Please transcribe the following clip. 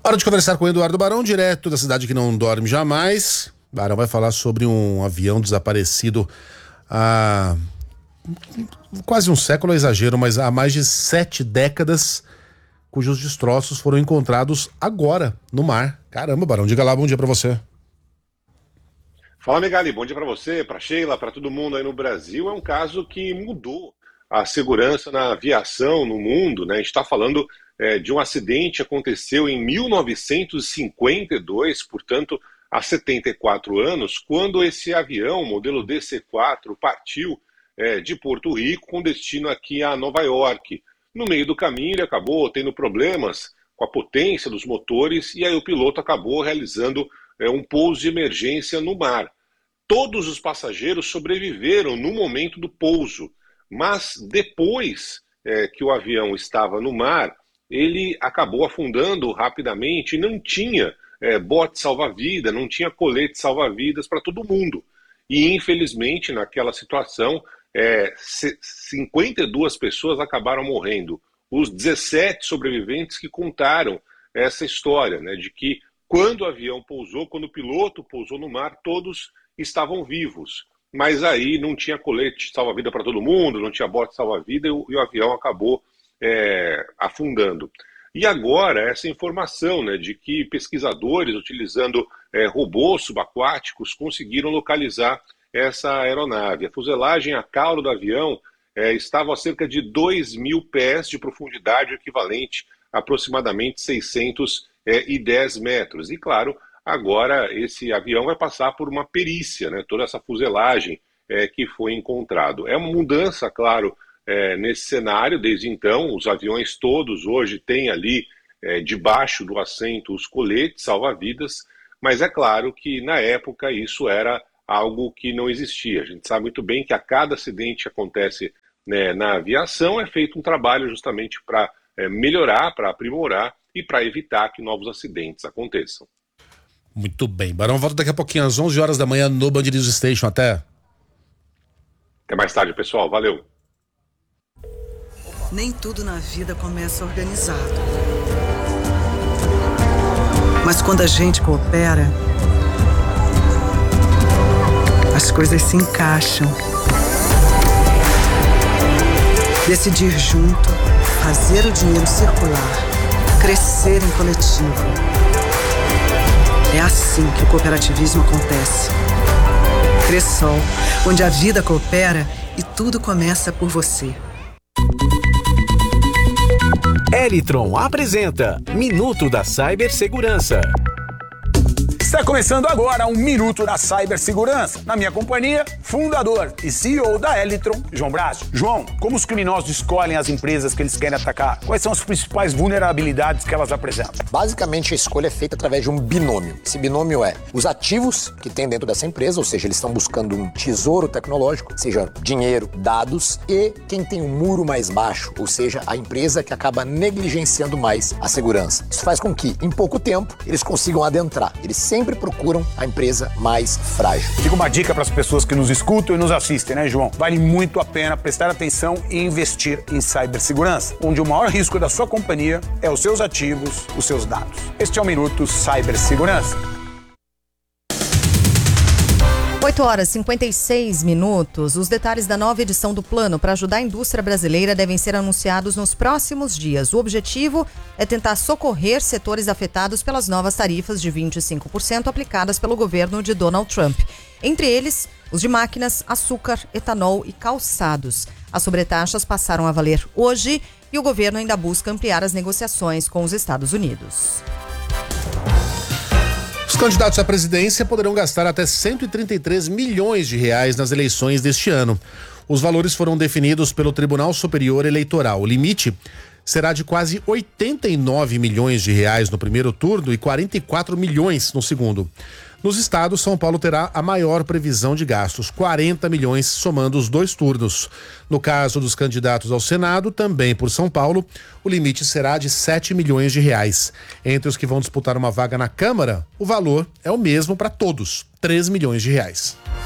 Hora de conversar com o Eduardo Barão, direto da cidade que não dorme jamais. Barão vai falar sobre um avião desaparecido há quase um século, é exagero, mas há mais de 7 décadas, cujos destroços foram encontrados agora no mar. Caramba, Barão, diga lá, bom dia pra você. Fala, Megali, bom dia para você, para Sheila, para todo mundo aí no Brasil. É um caso que mudou a segurança na aviação no mundo, né? A gente está falando de um acidente que aconteceu em 1952, portanto, há 74 anos, quando esse avião, modelo DC-4, partiu de Porto Rico com destino aqui a Nova York. No meio do caminho, ele acabou tendo problemas com a potência dos motores e aí o piloto acabou realizando um pouso de emergência no mar. Todos os passageiros sobreviveram no momento do pouso, mas depois que o avião estava no mar, ele acabou afundando rapidamente e não tinha bote salva-vida, não tinha colete salva-vidas para todo mundo. E infelizmente naquela situação, 52 pessoas acabaram morrendo. Os 17 sobreviventes que contaram essa história, né, de que quando o avião pousou, quando o piloto pousou no mar, todos estavam vivos. Mas aí não tinha colete salva-vida para todo mundo, não tinha bote salva-vida e o avião acabou afundando. E agora essa informação, né, de que pesquisadores utilizando robôs subaquáticos conseguiram localizar essa aeronave. A fuselagem, a cauda do avião estava a cerca de 2.000 pés de profundidade, equivalente a aproximadamente 610 metros. E claro, agora esse avião vai passar por uma perícia, né, toda essa fuselagem que foi encontrado. É uma mudança, claro, nesse cenário. Desde então, os aviões todos hoje têm ali debaixo do assento os coletes salva-vidas, mas é claro que na época isso era algo que não existia. A gente sabe muito bem que a cada acidente que acontece na aviação é feito um trabalho justamente para melhorar, para aprimorar e para evitar que novos acidentes aconteçam. Muito bem, Barão volta daqui a pouquinho às 11 horas da manhã no Band News Station. Até mais tarde, pessoal. Valeu. Nem tudo na vida começa organizado. Mas quando a gente coopera, as coisas se encaixam. Decidir junto, fazer o dinheiro circular, crescer em coletivo. É assim que o cooperativismo acontece. Cressol, onde a vida coopera e tudo começa por você. Elitron apresenta Minuto da Cibersegurança. Está começando agora um Minuto da Cibersegurança. Na minha companhia, fundador e CEO da Elitron, João Braço. João, como os criminosos escolhem as empresas que eles querem atacar? Quais são as principais vulnerabilidades que elas apresentam? Basicamente, a escolha é feita através de um binômio. Esse binômio é os ativos que tem dentro dessa empresa, ou seja, eles estão buscando um tesouro tecnológico, seja dinheiro, dados, e quem tem um muro mais baixo, ou seja, a empresa que acaba negligenciando mais a segurança. Isso faz com que, em pouco tempo, eles consigam adentrar. Eles sempre procuram a empresa mais frágil. Fica uma dica para as pessoas que nos escutam e nos assistem, né, João? Vale muito a pena prestar atenção e investir em cibersegurança, onde o maior risco da sua companhia é os seus ativos, os seus dados. Este é o Minuto Cibersegurança. 8 horas e 56 minutos. Os detalhes da nova edição do plano para ajudar a indústria brasileira devem ser anunciados nos próximos dias. O objetivo é tentar socorrer setores afetados pelas novas tarifas de 25% aplicadas pelo governo de Donald Trump. Entre eles, os de máquinas, açúcar, etanol e calçados. As sobretaxas passaram a valer hoje e o governo ainda busca ampliar as negociações com os Estados Unidos. Os candidatos à presidência poderão gastar até 133 milhões de reais nas eleições deste ano. Os valores foram definidos pelo Tribunal Superior Eleitoral. O limite será de quase 89 milhões de reais no primeiro turno e 44 milhões no segundo. Nos estados, São Paulo terá a maior previsão de gastos, 40 milhões somando os 2 turnos. No caso dos candidatos ao Senado, também por São Paulo, o limite será de 7 milhões de reais. Entre os que vão disputar uma vaga na Câmara, o valor é o mesmo para todos, 3 milhões de reais.